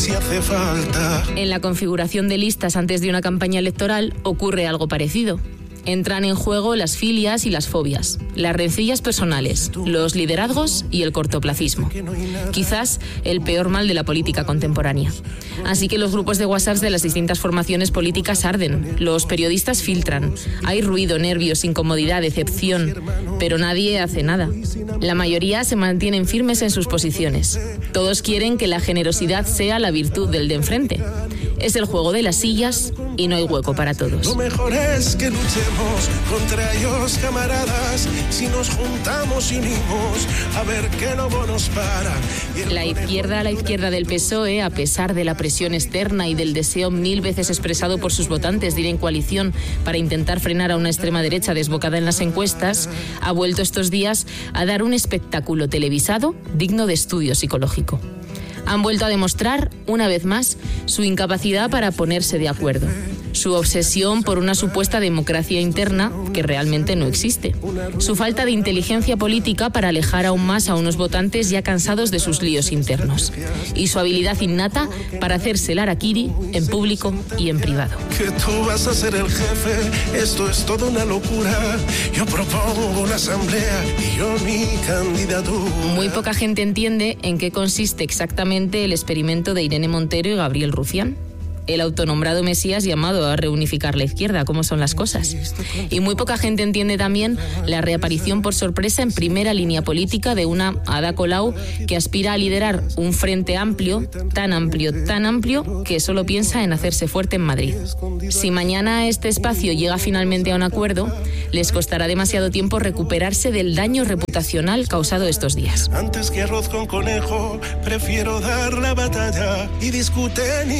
Si hace falta. En la configuración de listas antes de una campaña electoral ocurre algo parecido. Entran en juego las filias y las fobias, las rencillas personales, los liderazgos y el cortoplacismo. Quizás el peor mal de la política contemporánea. Así que los grupos de WhatsApp de las distintas formaciones políticas arden, los periodistas filtran, hay ruido, nervios, incomodidad, decepción, pero nadie hace nada. La mayoría se mantienen firmes en sus posiciones. Todos quieren que la generosidad sea la virtud del de enfrente. Es el juego de las sillas y no hay hueco para todos. Lo mejor es que luchemos contra ellos, camaradas. Si nos juntamos y unimos, a ver qué lobo nos para. La izquierda del PSOE, a pesar de la presión externa y del deseo 1000 veces expresado por sus votantes de ir en coalición para intentar frenar a una extrema derecha desbocada en las encuestas, ha vuelto estos días a dar un espectáculo televisado digno de estudio psicológico. Han vuelto a demostrar, una vez más, su incapacidad para ponerse de acuerdo, su obsesión por una supuesta democracia interna que realmente no existe, su falta de inteligencia política para alejar aún más a unos votantes ya cansados de sus líos internos, y su habilidad innata para hacerse el harakiri en público y en privado. Que tú vas a ser el jefe, esto es toda una locura. Yo propongo una asamblea y yo mi candidatura. Muy poca gente entiende en qué consiste exactamente el experimento de Irene Montero y Gabriel Rufián, el autonombrado Mesías llamado a reunificar la izquierda, cómo son las cosas. Y muy poca gente entiende también la reaparición por sorpresa en primera línea política de una Ada Colau que aspira a liderar un frente amplio, tan amplio, que solo piensa en hacerse fuerte en Madrid. Si mañana este espacio llega finalmente a un acuerdo, les costará demasiado tiempo recuperarse del daño reputacional causado estos días. Antes que arroz con conejo, prefiero dar la batalla. Y discuten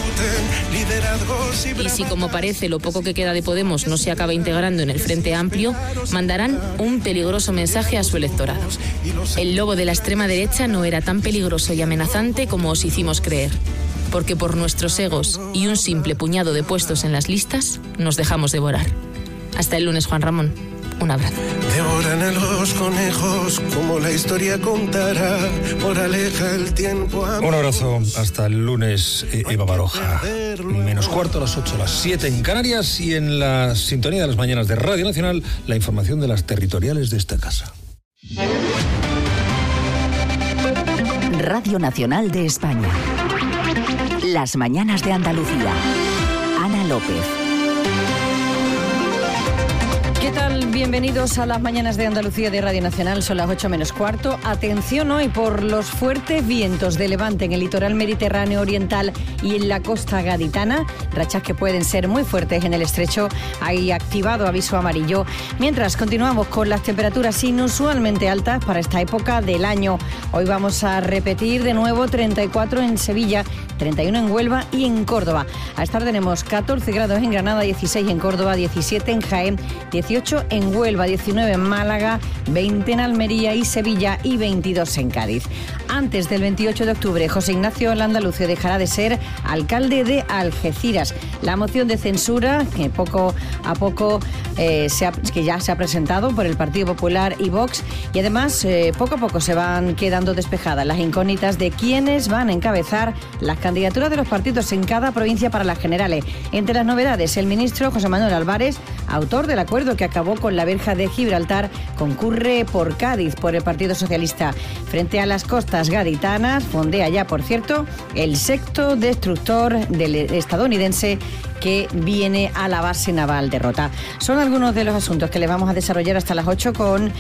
liderazgos y si, como parece, lo poco que queda de Podemos no se acaba integrando en el Frente Amplio, mandarán un peligroso mensaje a su electorado. El lobo de la extrema derecha no era tan peligroso y amenazante como os hicimos creer, porque por nuestros egos y un simple puñado de puestos en las listas nos dejamos devorar. Hasta el lunes, Juan Ramón. Un abrazo. Devoran a los conejos como la historia contará. Por aleja el tiempo. Un abrazo. Hasta el lunes, Eva Baroja. Menos cuarto a las 8, a las 7 en Canarias, y en la sintonía de las mañanas de Radio Nacional, la información de las territoriales de esta casa. Radio Nacional de España. Las mañanas de Andalucía. Ana López. ¿Qué tal? Bienvenidos a las mañanas de Andalucía de Radio Nacional. Son las 8 menos cuarto. Atención hoy por los fuertes vientos de levante en el litoral mediterráneo oriental y en la costa gaditana. Rachas que pueden ser muy fuertes en el estrecho. Hay activado aviso amarillo. Mientras continuamos con las temperaturas inusualmente altas para esta época del año. Hoy vamos a repetir de nuevo 34 en Sevilla, 31 en Huelva y en Córdoba. A esta hora tenemos 14 grados en Granada, 16 en Córdoba, 17 en Jaén, 18 en Huelva, 19 en Málaga, 20 en Almería y Sevilla y 22 en Cádiz. Antes del 28 de octubre, José Ignacio Landaluce dejará de ser alcalde de Algeciras. La moción de censura, que poco a poco que ya se ha presentado por el Partido Popular y Vox, y además poco a poco se van quedando despejadas las incógnitas de quiénes van a encabezar las candidaturas de los partidos en cada provincia para las generales. Entre las novedades, el ministro José Manuel Álvarez, autor del acuerdo que acabó con la verja de Gibraltar, concurre por Cádiz por el Partido Socialista. Frente a las costas gaditanas, fondea ya, por cierto, el sexto destructor del estadounidense que viene a la base naval de Rota. Son algunos de los asuntos que le vamos a desarrollar hasta las 8 con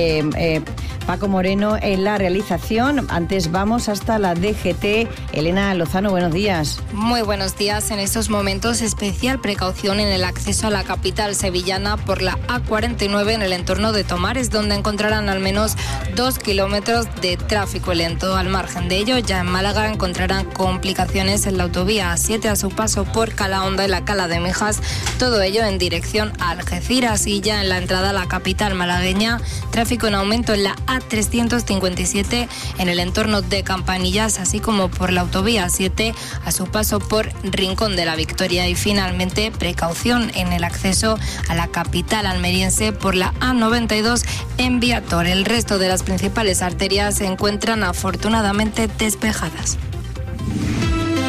Paco Moreno en la realización. Antes vamos hasta la DGT. Elena Lozano, buenos días. Muy buenos días. En estos momentos, especial precaución en el acceso a la capital sevillana por la A49 en el entorno de Tomares, donde encontrarán al menos 2 kilómetros de tráfico lento. Al margen de ello, ya en Málaga encontrarán complicaciones en la autovía A7 a su paso por Calahonda y la Cala de Mijas, todo ello en dirección a Algeciras. Y ya en la entrada a la capital malagueña, tráfico en aumento en la A357 en el entorno de Campanillas, así como por la autovía 7 a su paso por Rincón de la Victoria. Y finalmente, precaución en el acceso a la capital almeriense por la A92 en Viator. El resto de las principales arterias se encuentran afortunadamente despejadas.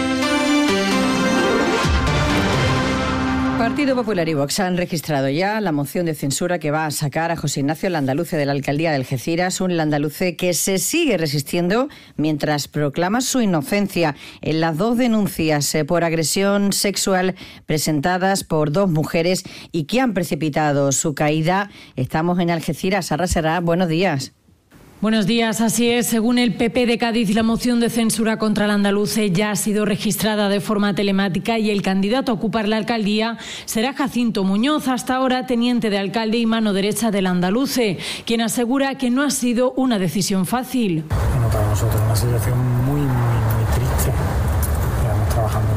Partido Popular y Vox han registrado ya la moción de censura que va a sacar a José Ignacio Landaluce de la alcaldía de Algeciras, un Landaluce que se sigue resistiendo mientras proclama su inocencia en las 2 denuncias por agresión sexual presentadas por 2 mujeres y que han precipitado su caída. Estamos en Algeciras. Sara Serra, buenos días. Buenos días, así es. Según el PP de Cádiz, la moción de censura contra Landaluce ya ha sido registrada de forma telemática y el candidato a ocupar la alcaldía será Jacinto Muñoz, hasta ahora teniente de alcalde y mano derecha de Landaluce, quien asegura que no ha sido una decisión fácil. Bueno, para nosotros una situación muy triste. Llevamos trabajando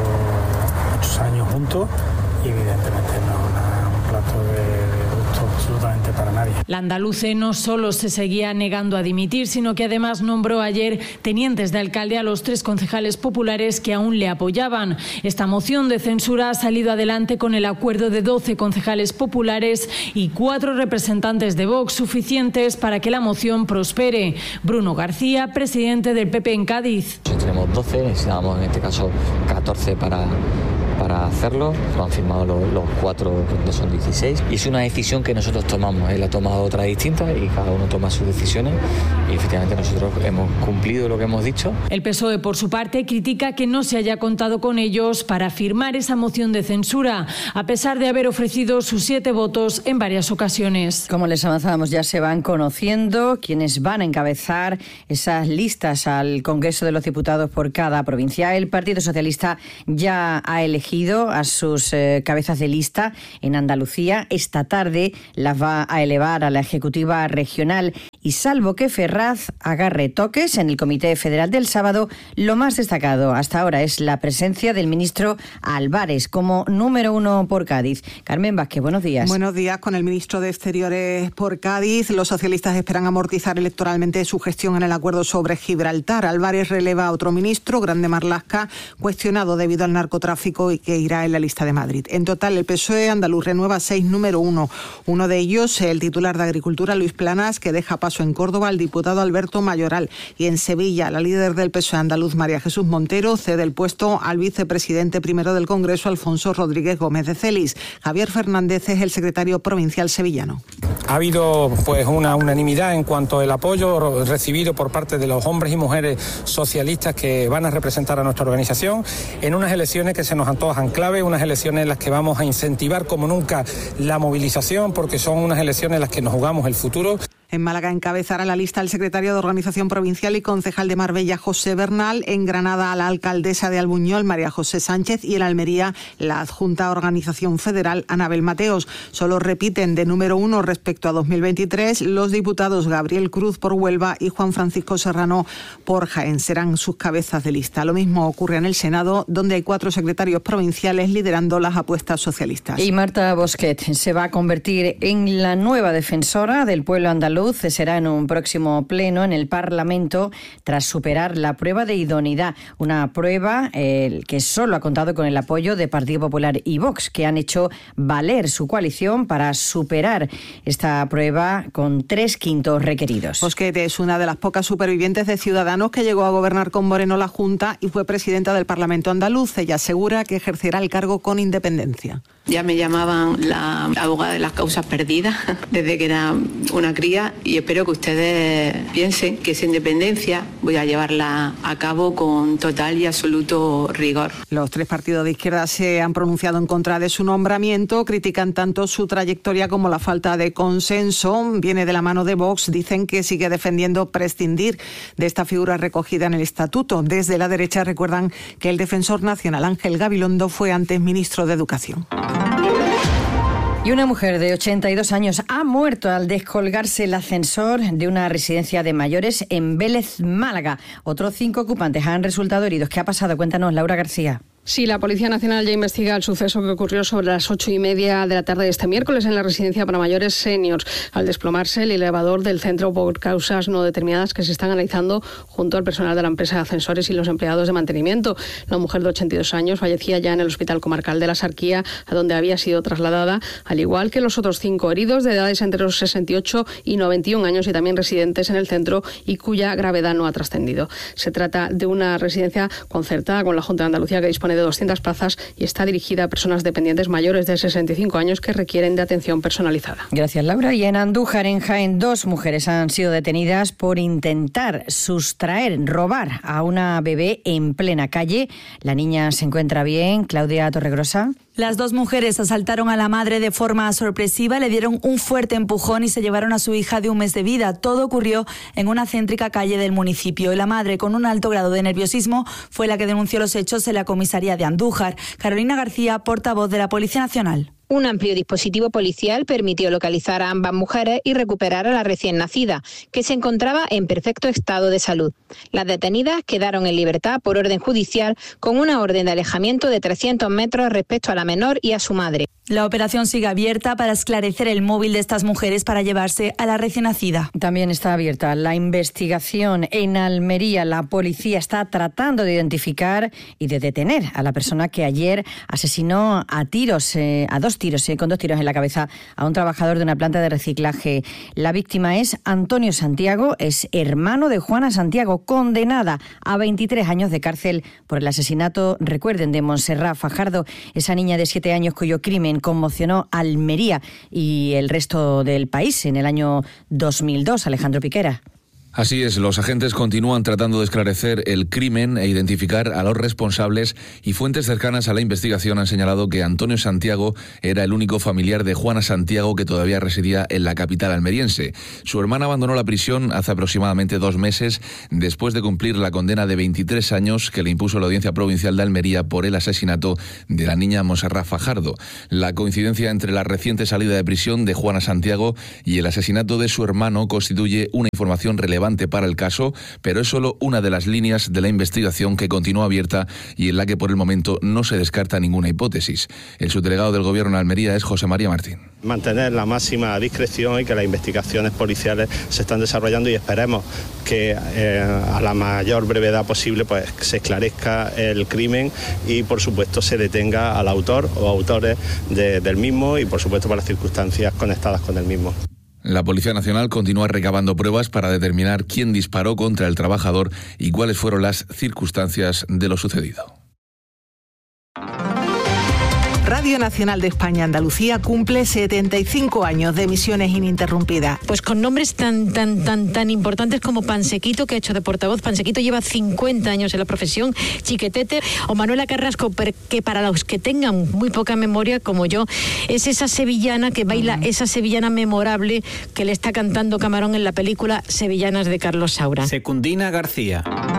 muchos años juntos y evidentemente no es un plato de gusto absolutamente para nadie. Landaluce no solo se seguía negando a dimitir, sino que además nombró ayer tenientes de alcalde a los 3 concejales populares que aún le apoyaban. Esta moción de censura ha salido adelante con el acuerdo de 12 concejales populares y 4 representantes de Vox, suficientes para que la moción prospere. Bruno García, presidente del PP en Cádiz. Tenemos 12, necesitábamos en este caso 14 para hacerlo. Lo han firmado los 4, que son 16. Y es una decisión que nosotros tomamos. Él ha tomado otra distinta y cada uno toma sus decisiones. Y efectivamente nosotros hemos cumplido lo que hemos dicho. El PSOE, por su parte, critica que no se haya contado con ellos para firmar esa moción de censura, a pesar de haber ofrecido sus 7 votos en varias ocasiones. Como les avanzábamos, ya se van conociendo quienes van a encabezar esas listas al Congreso de los Diputados por cada provincia. El Partido Socialista ya ha elegido a sus cabezas de lista en Andalucía. Esta tarde las va a elevar a la Ejecutiva Regional y salvo que Ferraz haga retoques en el Comité Federal del sábado, lo más destacado hasta ahora es la presencia del ministro Álvarez como número 1 por Cádiz. Carmen Vázquez, buenos días. Buenos días. Con el ministro de Exteriores por Cádiz, los socialistas esperan amortizar electoralmente su gestión en el acuerdo sobre Gibraltar. Álvarez releva a otro ministro, Grande Marlaska, cuestionado debido al narcotráfico y que irá en la lista de Madrid. En total, el PSOE andaluz renueva 6 número 1. Uno de ellos, el titular de Agricultura, Luis Planas, que deja paso en Córdoba al diputado Alberto Mayoral. Y en Sevilla, la líder del PSOE andaluz, María Jesús Montero, cede el puesto al vicepresidente primero del Congreso, Alfonso Rodríguez Gómez de Celis. Javier Fernández es el secretario provincial sevillano. Ha habido una unanimidad en cuanto al apoyo recibido por parte de los hombres y mujeres socialistas que van a representar a nuestra organización en unas elecciones que se nos antojan clave, unas elecciones en las que vamos a incentivar como nunca la movilización, porque son unas elecciones en las que nos jugamos el futuro. En Málaga encabezará la lista el secretario de Organización Provincial y concejal de Marbella, José Bernal. En Granada, la alcaldesa de Albuñol, María José Sánchez. Y en Almería, la adjunta a Organización Federal, Anabel Mateos. Solo repiten de número 1 respecto a 2023 los diputados Gabriel Cruz por Huelva y Juan Francisco Serrano por Jaén. Serán sus cabezas de lista. Lo mismo ocurre en el Senado, donde hay 4 secretarios provinciales liderando las apuestas socialistas. Y Marta Bosquet se va a convertir en la nueva defensora del pueblo andaluz. Será en un próximo pleno en el Parlamento tras superar la prueba de idoneidad, una prueba que solo ha contado con el apoyo de Partido Popular y Vox, que han hecho valer su coalición para superar esta prueba con 3/5 requeridos. Bosquet es una de las pocas supervivientes de Ciudadanos que llegó a gobernar con Moreno la Junta y fue presidenta del Parlamento andaluz. Ella asegura que ejercerá el cargo con independencia. Ya me llamaban la abogada de las causas perdidas desde que era una cría y espero que ustedes piensen que esa independencia voy a llevarla a cabo con total y absoluto rigor. Los 3 partidos de izquierda se han pronunciado en contra de su nombramiento, critican tanto su trayectoria como la falta de consenso. Viene de la mano de Vox, dicen que sigue defendiendo prescindir de esta figura recogida en el estatuto. Desde la derecha recuerdan que el defensor nacional Ángel Gabilondo fue antes ministro de Educación. Y una mujer de 82 años ha muerto al descolgarse el ascensor de una residencia de mayores en Vélez, Málaga. Otros 5 ocupantes han resultado heridos. ¿Qué ha pasado? Cuéntanos, Laura García. Sí, la Policía Nacional ya investiga el suceso que ocurrió sobre las 8:30 de la tarde de este miércoles en la residencia para mayores seniors, al desplomarse el elevador del centro por causas no determinadas que se están analizando junto al personal de la empresa de ascensores y los empleados de mantenimiento. La mujer de 82 años fallecía ya en el Hospital Comarcal de la Sarquía, a donde había sido trasladada, al igual que los otros 5 heridos de edades entre los 68 y 91 años y también residentes en el centro y cuya gravedad no ha trascendido. Se trata de una residencia concertada con la Junta de Andalucía que dispone dispone de 200 plazas y está dirigida a personas dependientes mayores de 65 años que requieren de atención personalizada. Gracias, Laura. Y en Andújar, en Jaén, 2 mujeres han sido detenidas por intentar robar a una bebé en plena calle. La niña se encuentra bien. Claudia Torregrosa. Las 2 mujeres asaltaron a la madre de forma sorpresiva, le dieron un fuerte empujón y se llevaron a su hija de 1 mes de vida. Todo ocurrió en una céntrica calle del municipio. Y la madre, con un alto grado de nerviosismo, fue la que denunció los hechos en la comisaría de Andújar. Carolina García, portavoz de la Policía Nacional. Un amplio dispositivo policial permitió localizar a ambas mujeres y recuperar a la recién nacida, que se encontraba en perfecto estado de salud. Las detenidas quedaron en libertad por orden judicial con una orden de alejamiento de 300 metros respecto a la menor y a su madre. La operación sigue abierta para esclarecer el móvil de estas mujeres para llevarse a la recién nacida. También está abierta la investigación en Almería. La policía está tratando de identificar y de detener a la persona que ayer asesinó con 2 tiros en la cabeza a un trabajador de una planta de reciclaje. La víctima es Antonio Santiago, es hermano de Juana Santiago, condenada a 23 años de cárcel por el asesinato, recuerden, de Montserrat Fajardo, esa niña de 7 años cuyo crimen conmocionó a Almería y el resto del país en el año 2002. Alejandro Piquera. Así es, los agentes continúan tratando de esclarecer el crimen e identificar a los responsables, y fuentes cercanas a la investigación han señalado que Antonio Santiago era el único familiar de Juana Santiago que todavía residía en la capital almeriense. Su hermana abandonó la prisión hace aproximadamente 2 meses después de cumplir la condena de 23 años que le impuso la Audiencia Provincial de Almería por el asesinato de la niña Montserrat Fajardo. La coincidencia entre la reciente salida de prisión de Juana Santiago y el asesinato de su hermano constituye una información relevante para el caso, pero es solo una de las líneas de la investigación que continúa abierta y en la que por el momento no se descarta ninguna hipótesis. El subdelegado del Gobierno en Almería es José María Martín. Mantener la máxima discreción y que las investigaciones policiales se están desarrollando, y esperemos que a la mayor brevedad posible pues se esclarezca el crimen y por supuesto se detenga al autor o autores del mismo, y por supuesto por las circunstancias conectadas con el mismo. La Policía Nacional continúa recabando pruebas para determinar quién disparó contra el trabajador y cuáles fueron las circunstancias de lo sucedido. Radio Nacional de España Andalucía cumple 75 años de emisiones ininterrumpidas. Pues con nombres tan importantes como Pansequito, que ha hecho de portavoz. Pansequito lleva 50 años en la profesión, Chiquetete, o Manuela Carrasco, que para los que tengan muy poca memoria, como yo, es esa sevillana que baila, esa sevillana memorable que le está cantando Camarón en la película Sevillanas de Carlos Saura. Secundina García.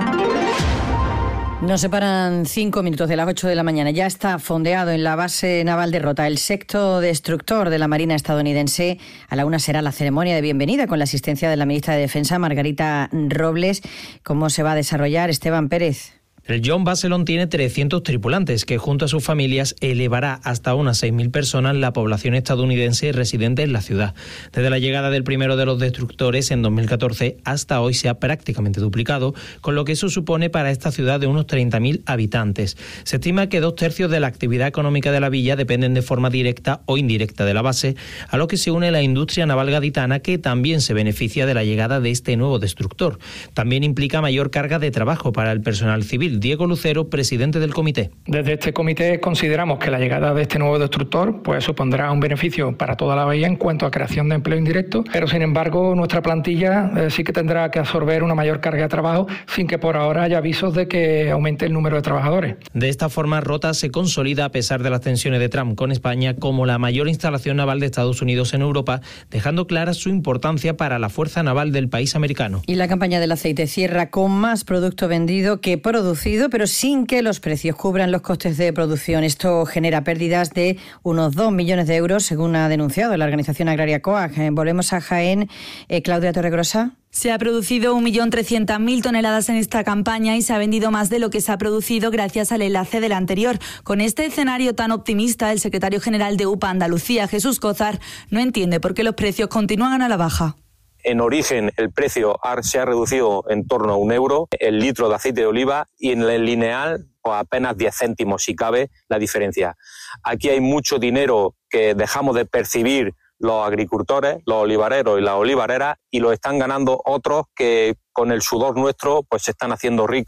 Nos separan 5 minutos de las 8 de la mañana. Ya está fondeado en la base naval de Rota el sexto destructor de la Marina estadounidense. A la 1 será la ceremonia de bienvenida con la asistencia de la ministra de Defensa, Margarita Robles. ¿Cómo se va a desarrollar, Esteban Pérez? El John Baselon tiene 300 tripulantes que junto a sus familias elevará hasta unas 6.000 personas la población estadounidense residente en la ciudad. Desde la llegada del primero de los destructores en 2014 hasta hoy se ha prácticamente duplicado, con lo que eso supone para esta ciudad de unos 30.000 habitantes. Se estima que 2/3 de la actividad económica de la villa dependen de forma directa o indirecta de la base, a lo que se une la industria naval gaditana, que también se beneficia de la llegada de este nuevo destructor. También implica mayor carga de trabajo para el personal civil. Diego Lucero, presidente del comité. Desde este comité consideramos que la llegada de este nuevo destructor pues supondrá un beneficio para toda la bahía en cuanto a creación de empleo indirecto, pero sin embargo nuestra plantilla sí que tendrá que absorber una mayor carga de trabajo sin que por ahora haya avisos de que aumente el número de trabajadores. De esta forma, Rota se consolida a pesar de las tensiones de Trump con España como la mayor instalación naval de Estados Unidos en Europa, dejando clara su importancia para la fuerza naval del país americano. Y la campaña del aceite cierra con más producto vendido que producido, pero sin que los precios cubran los costes de producción. Esto genera pérdidas de unos 2 millones de euros, según ha denunciado la organización agraria COAG. Volvemos a Jaén. Claudia Torregrosa. Se ha producido 1.300.000 toneladas en esta campaña y se ha vendido más de lo que se ha producido gracias al enlace del anterior. Con este escenario tan optimista, el secretario general de UPA Andalucía, Jesús Cózar, no entiende por qué los precios continúan a la baja. En origen el precio se ha reducido en torno a €1 el litro de aceite de oliva, y en el lineal pues apenas 10 céntimos si cabe la diferencia. Aquí hay mucho dinero que dejamos de percibir los agricultores, los olivareros y las olivareras, y lo están ganando otros que con el sudor nuestro pues se están haciendo ricos.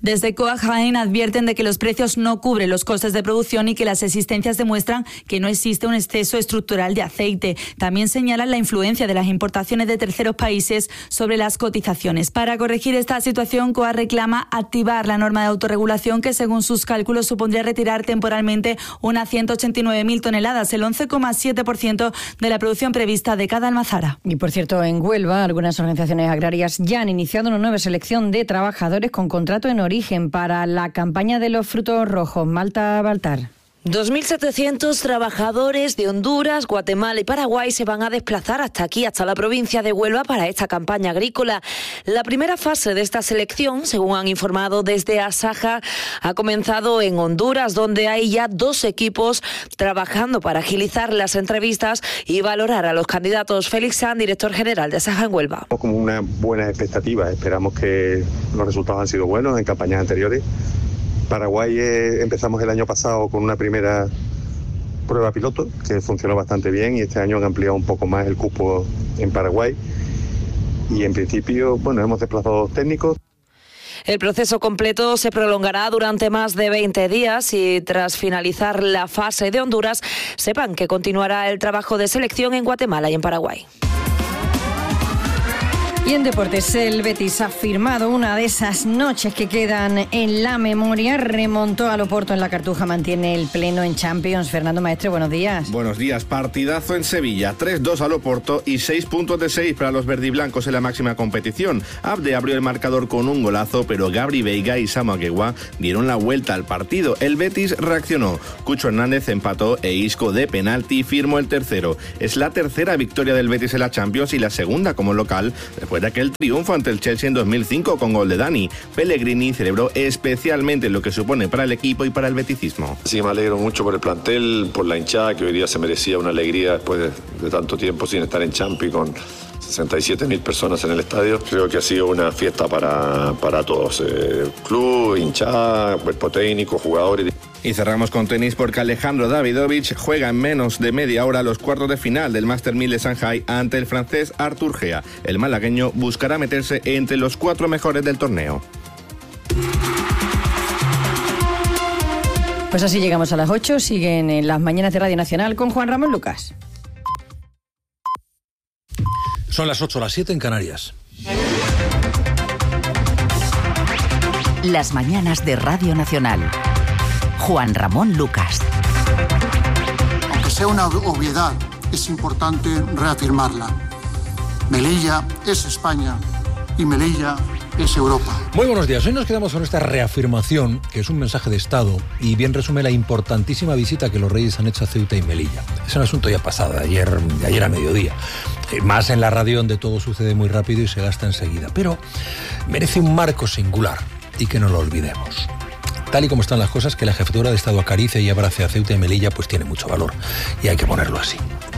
Desde COA Jaén advierten de que los precios no cubren los costes de producción y que las existencias demuestran que no existe un exceso estructural de aceite. También señalan la influencia de las importaciones de terceros países sobre las cotizaciones. Para corregir esta situación, COA reclama activar la norma de autorregulación que, según sus cálculos, supondría retirar temporalmente unas 189.000 toneladas, el 11,7% de la producción prevista de cada almazara. Y por cierto, en Huelva, algunas organizaciones agrarias ya han iniciado una nueva selección de trabajadores con contrato en origen para la campaña de los frutos rojos. Malta Baltar. 2.700 trabajadores de Honduras, Guatemala y Paraguay se van a desplazar hasta aquí, hasta la provincia de Huelva, para esta campaña agrícola. La primera fase de esta selección, según han informado desde Asaja, ha comenzado en Honduras, donde hay ya 2 equipos trabajando para agilizar las entrevistas y valorar a los candidatos. Félix San, director general de Asaja en Huelva. Como una buena expectativa, esperamos que los resultados han sido buenos en campañas anteriores. Paraguay empezamos el año pasado con una primera prueba piloto que funcionó bastante bien y este año han ampliado un poco más el cupo en Paraguay y en principio, hemos desplazado técnicos. El proceso completo se prolongará durante más de 20 días y tras finalizar la fase de Honduras, sepan que continuará el trabajo de selección en Guatemala y en Paraguay. Y en deportes, el Betis ha firmado una de esas noches que quedan en la memoria. Remontó al Oporto en la Cartuja, mantiene el pleno en Champions. Fernando Maestre, buenos días. Buenos días, partidazo en Sevilla. 3-2 al Oporto y 6 puntos de 6 para los verdiblancos en la máxima competición. Abde abrió el marcador con un golazo, pero Gabri Veiga y Samu Aguegua dieron la vuelta al partido. El Betis reaccionó. Cucho Hernández empató e Isco de penalti firmó el tercero. Es la tercera victoria del Betis en la Champions y la segunda como local, después de aquel triunfo ante el Chelsea en 2005 con gol de Dani. Pellegrini celebró especialmente lo que supone para el equipo y para el beticismo. Sí, me alegro mucho por el plantel, por la hinchada que hoy día se merecía una alegría después de tanto tiempo sin estar en Champions con 67.000 personas en el estadio. Creo que ha sido una fiesta para todos, club, hinchada, cuerpo técnico, jugadores. Y cerramos con tenis porque Alejandro Davidovich juega en menos de media hora los cuartos de final del Master 1000 de Shanghai ante el francés Arthur Gea. El malagueño buscará meterse entre los 4 mejores del torneo. Pues así llegamos a las 8, siguen en las mañanas de Radio Nacional con Juan Ramón Lucas. Son las 8, las 7 en Canarias. Las mañanas de Radio Nacional. Juan Ramón Lucas. Aunque sea una obviedad, es importante reafirmarla. Melilla es España y Melilla es Europa. Muy buenos días. Hoy nos quedamos con esta reafirmación, que es un mensaje de Estado y bien resume la importantísima visita que los Reyes han hecho a Ceuta y Melilla. Es un asunto ya pasado, de ayer a mediodía. Más en la radio, donde todo sucede muy rápido y se gasta enseguida. Pero merece un marco singular y que no lo olvidemos. Tal y como están las cosas, que la jefatura de Estado acaricie y abrace a Ceuta y Melilla, pues tiene mucho valor y hay que ponerlo así.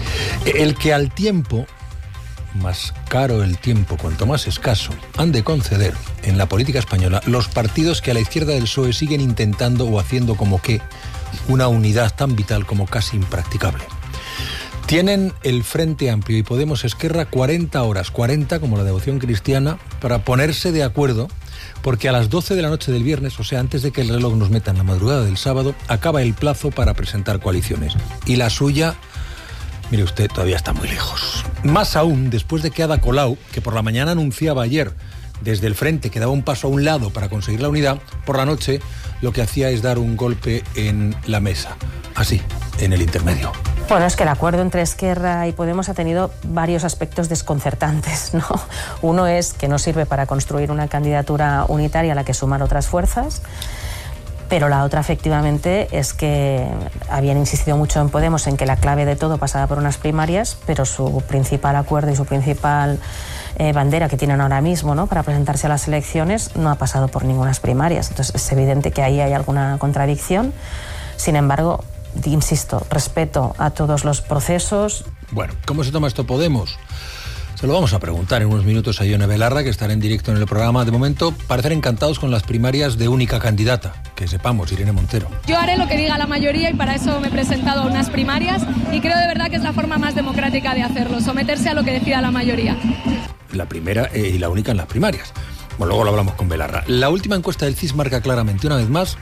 El que al tiempo, más caro el tiempo, cuanto más escaso, han de conceder en la política española los partidos que a la izquierda del PSOE siguen intentando o haciendo como que una unidad tan vital como casi impracticable. Tienen el Frente Amplio y Podemos Esquerra 40 horas, 40 como la devoción cristiana, para ponerse de acuerdo, porque a las 12 de la noche del viernes, o sea, antes de que el reloj nos meta en la madrugada del sábado, acaba el plazo para presentar coaliciones. Y la suya, mire usted, todavía está muy lejos. Más aún, después de que Ada Colau, que por la mañana anunciaba ayer desde el frente que daba un paso a un lado para conseguir la unidad, por la noche lo que hacía es dar un golpe en la mesa, así, en el intermedio. Bueno, es que el acuerdo entre Esquerra y Podemos ha tenido varios aspectos desconcertantes, ¿no? Uno es que no sirve para construir una candidatura unitaria a la que sumar otras fuerzas, pero la otra efectivamente es que habían insistido mucho en Podemos en que la clave de todo pasaba por unas primarias, pero su principal acuerdo y su principal bandera que tienen ahora mismo, ¿no?, para presentarse a las elecciones no ha pasado por ninguna primarias. Entonces es evidente que ahí hay alguna contradicción. Sin embargo, insisto, respeto a todos los procesos. Bueno, ¿cómo se toma esto Podemos? Se lo vamos a preguntar en unos minutos a Ione Belarra, que estará en directo en el programa. De momento, parecen encantados con las primarias de única candidata, que sepamos, Irene Montero. Yo haré lo que diga la mayoría y para eso me he presentado a unas primarias y creo de verdad que es la forma más democrática de hacerlo, someterse a lo que decida la mayoría. La primera y la única en las primarias. Bueno, luego lo hablamos con Belarra. La última encuesta del CIS marca claramente, una vez más,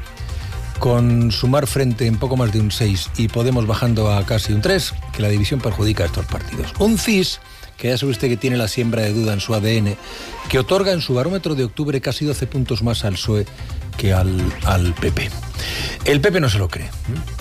con Sumar frente en poco más de un 6 y Podemos bajando a casi un 3, que la división perjudica a estos partidos. Un CIS que ya sabe usted que tiene la siembra de duda en su ADN, que otorga en su barómetro de octubre casi 12 puntos más al PSOE que al PP. El PP no se lo cree.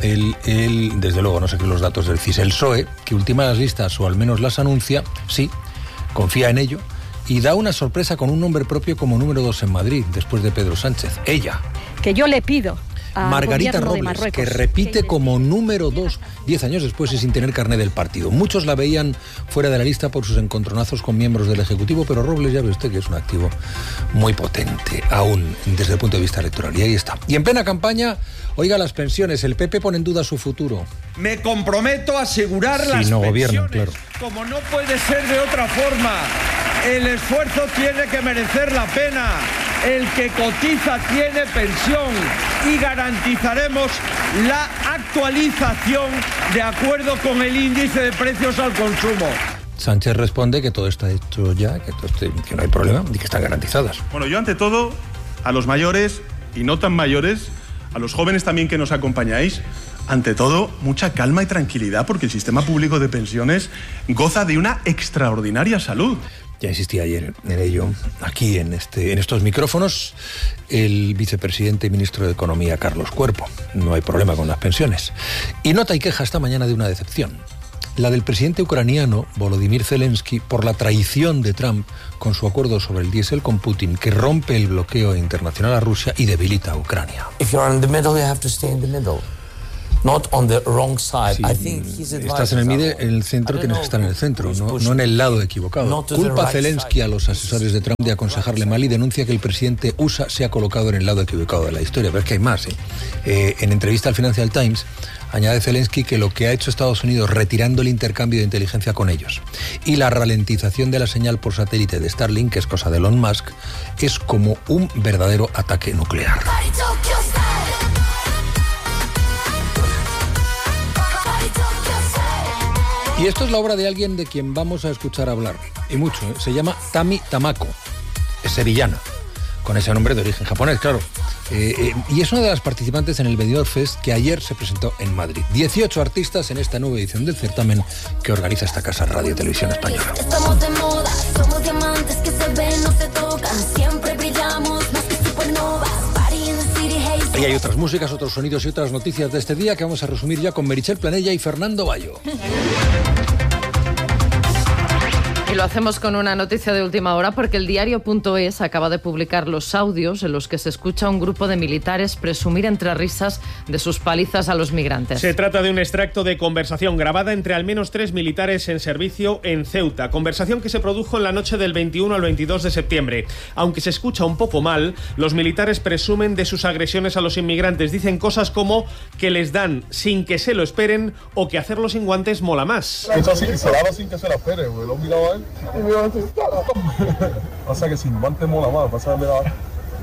Él, desde luego, no se cree los datos del CIS. El PSOE, que ultima las listas o al menos las anuncia, sí, confía en ello y da una sorpresa con un nombre propio como número 2 en Madrid, después de Pedro Sánchez. Ella. Que yo le pido a Margarita Robles, que repite como número 2 10 años después y sin tener carné del partido. Muchos la veían fuera de la lista por sus encontronazos con miembros del Ejecutivo, pero Robles ya ve usted que es un activo muy potente, aún desde el punto de vista electoral. Y ahí está. Y en plena campaña, oiga, las pensiones, el PP pone en duda su futuro. Me comprometo a asegurar las pensiones. Gobiernan, claro. Como no puede ser de otra forma. El esfuerzo tiene que merecer la pena. El que cotiza tiene pensión y garantizaremos la actualización de acuerdo con el índice de precios al consumo. Sánchez responde que todo está hecho ya, que no hay problema y que están garantizadas. Bueno, yo ante todo, a los mayores y no tan mayores, a los jóvenes también que nos acompañáis, ante todo, mucha calma y tranquilidad porque el sistema público de pensiones goza de una extraordinaria salud. Ya insistí ayer en ello, aquí en estos micrófonos, el vicepresidente y ministro de Economía, Carlos Cuerpo. No hay problema con las pensiones. Y nota y queja esta mañana de una decepción. La del presidente ucraniano, Volodymyr Zelensky, por la traición de Trump con su acuerdo sobre el diésel con Putin, que rompe el bloqueo internacional a Rusia y debilita a Ucrania. If you're in the middle, you have to stay in the middle. Not on the wrong side. Sí, I think estás en el centro, tienes que estar en el centro, no en el lado equivocado. Culpa a Zelensky a los asesores de Trump de aconsejarle mal y denuncia que el presidente USA se ha colocado en el lado equivocado de la historia. Pero es que hay más. En entrevista al Financial Times, añade Zelensky que lo que ha hecho Estados Unidos retirando el intercambio de inteligencia con ellos y la ralentización de la señal por satélite de Starlink, que es cosa de Elon Musk, es como un verdadero ataque nuclear. Y esto es la obra de alguien de quien vamos a escuchar hablar, y mucho, ¿eh? Se llama Tami Tamako, es sevillana, con ese nombre de origen japonés, claro. Y es una de las participantes en el Benidorm Fest que ayer se presentó en Madrid. 18 artistas en esta nueva edición del certamen que organiza esta casa Radio Televisión Española. Estamos de moda, somos diamantes que se ven, no se tocan, siempre brillamos más que supernovas. Y hay otras músicas, otros sonidos y otras noticias de este día que vamos a resumir ya con Meritxell Planella y Fernando Bayo. Y lo hacemos con una noticia de última hora porque el diario.es acaba de publicar los audios en los que se escucha a un grupo de militares presumir entre risas de sus palizas a los migrantes. Se trata de un extracto de conversación grabada entre al menos 3 militares en servicio en Ceuta. Conversación que se produjo en la noche del 21 al 22 de septiembre. Aunque se escucha un poco mal, los militares presumen de sus agresiones a los inmigrantes. Dicen cosas como que les dan sin que se lo esperen o que hacerlo sin guantes mola más. Eso sí, se daba sin que se lo espere, güey. Lo miraba a él. O sea que sin guantes mola más, pasa de la...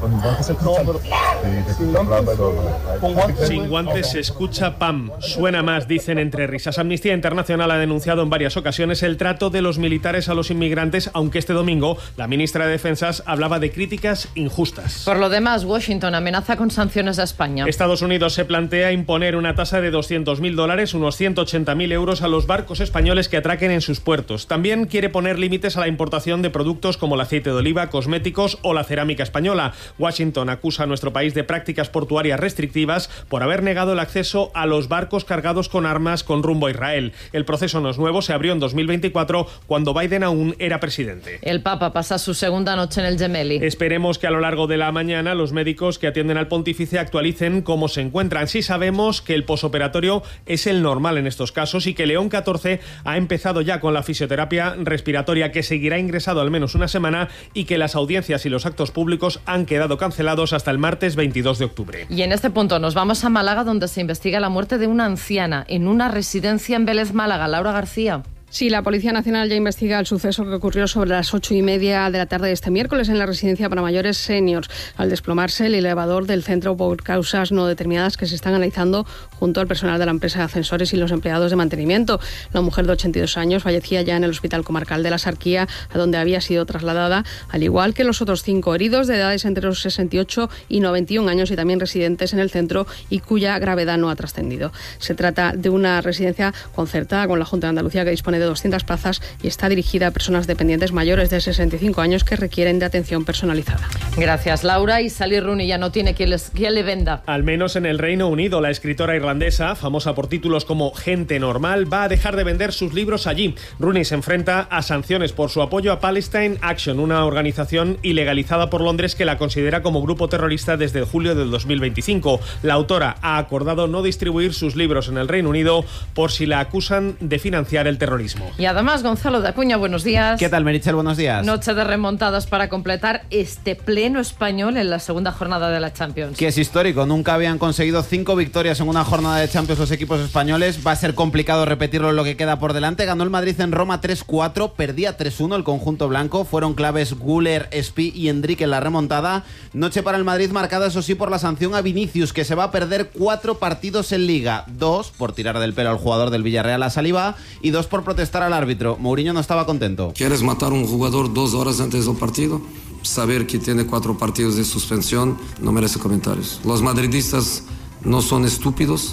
Sin guantes se escucha pam, suena más, dicen entre risas. Amnistía Internacional ha denunciado en varias ocasiones el trato de los militares a los inmigrantes, aunque este domingo la ministra de Defensas hablaba de críticas injustas. Por lo demás, Washington amenaza con sanciones a España. Estados Unidos se plantea imponer una tasa de $200.000, unos 180.000 euros, a los barcos españoles que atraquen en sus puertos. También quiere poner límites a la importación de productos como el aceite de oliva, cosméticos o la cerámica española. Washington acusa a nuestro país de prácticas portuarias restrictivas por haber negado el acceso a los barcos cargados con armas con rumbo a Israel. El proceso no es nuevo, se abrió en 2024 cuando Biden aún era presidente. El Papa pasa su segunda noche en el Gemelli. Esperemos que a lo largo de la mañana los médicos que atienden al pontífice actualicen cómo se encuentran. Sí sabemos que el posoperatorio es el normal en estos casos y que León XIV ha empezado ya con la fisioterapia respiratoria, que seguirá ingresado al menos una semana, y que las audiencias y los actos públicos han quedado cancelados hasta el martes 22 de octubre. Y en este punto nos vamos a Málaga, donde se investiga la muerte de una anciana en una residencia en Vélez, Málaga. Laura García. Sí, la Policía Nacional ya investiga el suceso que ocurrió sobre las 8:30 de la tarde de este miércoles en la residencia para mayores seniors, al desplomarse el elevador del centro por causas no determinadas que se están analizando junto al personal de la empresa de ascensores y los empleados de mantenimiento. La mujer de 82 años fallecía ya en el Hospital Comarcal de la Sarquía, a donde había sido trasladada, al igual que los otros 5 heridos de edades entre los 68 y 91 años y también residentes en el centro y cuya gravedad no ha trascendido. Se trata de una residencia concertada con la Junta de Andalucía que dispone de 200 plazas y está dirigida a personas dependientes mayores de 65 años que requieren de atención personalizada. Gracias, Laura. Y Sally Rooney ya no tiene quien le venda. Al menos en el Reino Unido, la escritora irlandesa, famosa por títulos como Gente Normal, va a dejar de vender sus libros allí. Rooney se enfrenta a sanciones por su apoyo a Palestine Action, una organización ilegalizada por Londres que la considera como grupo terrorista desde julio del 2025. La autora ha acordado no distribuir sus libros en el Reino Unido por si la acusan de financiar el terrorismo. Y además, Gonzalo de Acuña, buenos días. ¿Qué tal, Meritxell? Buenos días. Noche de remontadas para completar este pleno español en la segunda jornada de la Champions. Que es histórico. Nunca habían conseguido 5 victorias en una jornada de Champions los equipos españoles. Va a ser complicado repetirlo en lo que queda por delante. Ganó el Madrid en Roma 3-4, perdía 3-1 el conjunto blanco. Fueron claves Güler, Spi y Enrique en la remontada. Noche para el Madrid marcada, eso sí, por la sanción a Vinicius, que se va a perder 4 partidos en Liga. 2 por tirar del pelo al jugador del Villarreal a Saliba y 2 por protestar al árbitro. Mourinho no estaba contento. ¿Quieres matar a un jugador 2 horas antes del partido? Saber que tiene 4 partidos de suspensión no merece comentarios. Los madridistas no son estúpidos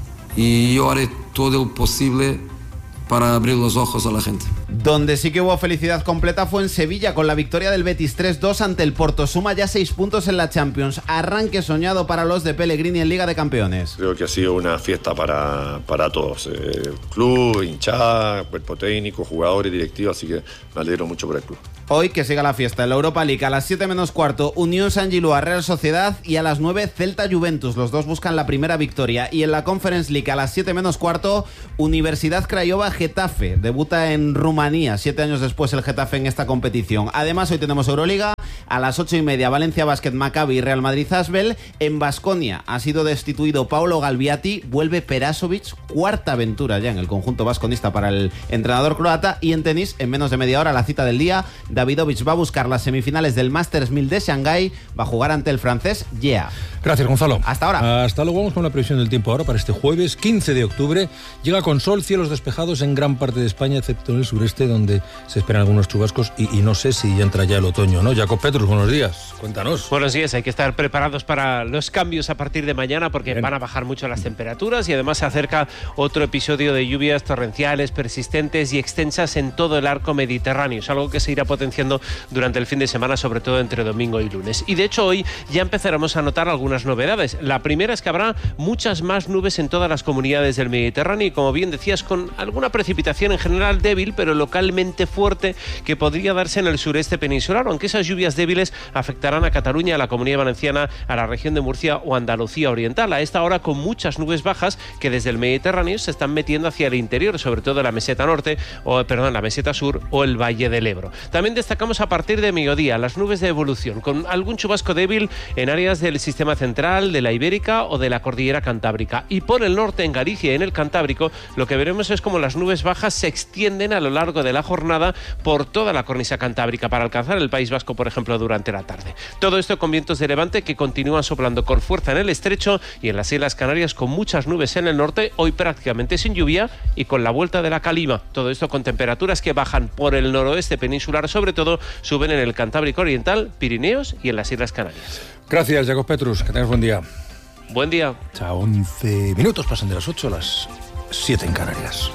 y yo haré todo lo posible para abrir los ojos a la gente. Donde sí que hubo felicidad completa fue en Sevilla, con la victoria del Betis 3-2 ante el Porto. Suma ya 6 puntos en la Champions. Arranque soñado para los de Pellegrini en Liga de Campeones. Creo que ha sido una fiesta para todos. Club, hinchada, cuerpo técnico, jugadores, directivos, así que me alegro mucho por el club. Hoy que siga la fiesta en la Europa League. A las 7 menos cuarto, Unión San Gilois, Real Sociedad, y a las 9, Celta Juventus. Los dos buscan la primera victoria. Y en la Conference League, a las 7 menos cuarto, Universidad Craiova Getafe. Debuta en Rumanía, 7 años después el Getafe en esta competición. Además, hoy tenemos Euroliga. A las 8:30, Valencia Basket Maccabi y Real Madrid Asbel. En Baskonia ha sido destituido Paulo Galviati. Vuelve Perasovic, cuarta aventura ya en el conjunto vasconista para el entrenador croata. Y en tenis, en menos de media hora, la cita del día. Davidovich va a buscar las semifinales del Masters 1000 de Shanghái. Va a jugar ante el francés Yea. Gracias, Gonzalo. Hasta ahora. Hasta luego. Vamos con la previsión del tiempo ahora para este jueves 15 de octubre. Llega con sol, cielos despejados en gran parte de España, excepto en el sureste, donde se esperan algunos chubascos y no sé si ya entra ya el otoño, ¿no? Jacob Petrus, buenos días. Cuéntanos. Buenos días. Hay que estar preparados para los cambios a partir de mañana porque van a bajar mucho las temperaturas y además se acerca otro episodio de lluvias torrenciales, persistentes y extensas en todo el arco mediterráneo. Es algo que se irá potenciando durante el fin de semana, sobre todo entre domingo y lunes. Y de hecho hoy ya empezaremos a notar algunas novedades. La primera es que habrá muchas más nubes en todas las comunidades del Mediterráneo y, como bien decías, con alguna precipitación en general débil, pero localmente fuerte, que podría darse en el sureste peninsular, aunque esas lluvias débiles afectarán a Cataluña, a la Comunidad Valenciana, a la región de Murcia o Andalucía Oriental. A esta hora con muchas nubes bajas que desde el Mediterráneo se están metiendo hacia el interior, sobre todo la meseta norte, la meseta sur o el Valle del Ebro. También destacamos a partir de mediodía las nubes de evolución, con algún chubasco débil en áreas del sistema central, de la Ibérica o de la cordillera cantábrica. Y por el norte, en Galicia y en el Cantábrico, lo que veremos es como las nubes bajas se extienden a lo largo de la jornada por toda la cornisa cantábrica para alcanzar el País Vasco, por ejemplo, durante la tarde. Todo esto con vientos de levante que continúan soplando con fuerza en el estrecho y en las Islas Canarias, con muchas nubes en el norte, hoy prácticamente sin lluvia y con la vuelta de la calima. Todo esto con temperaturas que bajan por el noroeste peninsular, sobre todo suben en el Cantábrico Oriental, Pirineos y en las Islas Canarias. Gracias, Jacob Petrus. Que tengas buen día. Buen día. Chao. 11 minutos pasan de las 8 a las 7 en Canarias.